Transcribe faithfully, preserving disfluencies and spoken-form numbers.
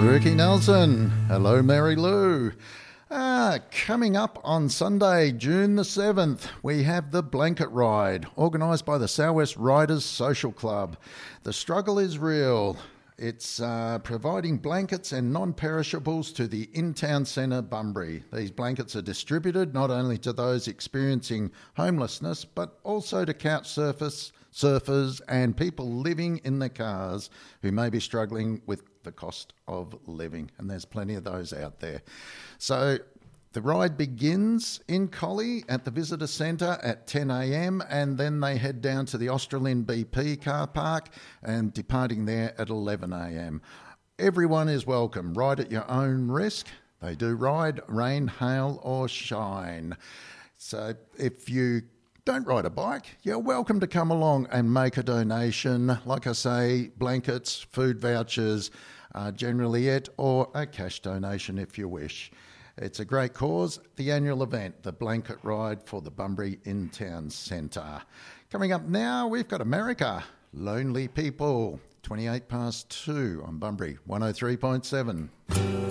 Ricky Nelson. Hello, Mary Lou. Ah, coming up on Sunday, June the seventh, we have the Blanket Ride, organised by the Southwest Riders Social Club. The struggle is real. It's uh, providing blankets and non-perishables to the in-town centre, Bunbury. These blankets are distributed not only to those experiencing homelessness, but also to couch surfers, surfers and people living in their cars who may be struggling with the cost of living. And there's plenty of those out there. So the ride begins in Collie at the Visitor Centre at ten a.m. and then they head down to the Australian B P car park and departing there at eleven a.m. Everyone is welcome. Ride at your own risk. They do ride, rain, hail or shine. So if you don't ride a bike, you're welcome to come along and make a donation. Like I say, blankets, food vouchers, uh, generally it, or a cash donation if you wish. It's a great cause, the annual event, the Blanket Ride for the Bunbury In-Town Centre. Coming up now, we've got America, Lonely People, twenty-eight past two on Bunbury, one oh three point seven.